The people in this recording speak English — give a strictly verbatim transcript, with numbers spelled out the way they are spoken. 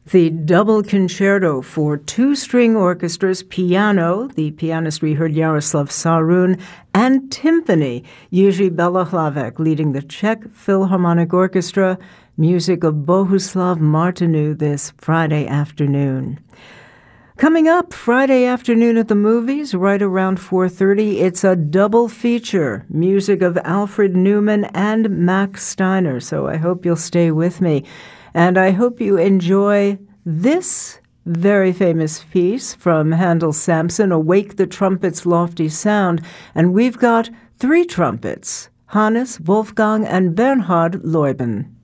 The double concerto for two-string orchestras, piano, the pianist we heard Jaroslav Sarun, and timpani, Jiří Belahlavek leading the Czech Philharmonic Orchestra, music of Bohuslav Martinu this Friday afternoon. Coming up Friday afternoon at the movies, right around four thirty, it's a double feature, music of Alfred Newman and Max Steiner, so I hope you'll stay with me. And I hope you enjoy this very famous piece from Handel's Samson, Awake the Trumpet's Lofty Sound. And we've got three trumpets, Hannes, Wolfgang, and Bernhard Leuben.